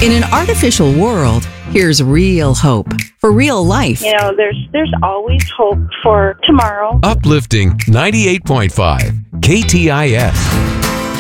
In an artificial world, here's real hope for real life. You know, there's always hope for tomorrow. Uplifting 98.5 KTIS.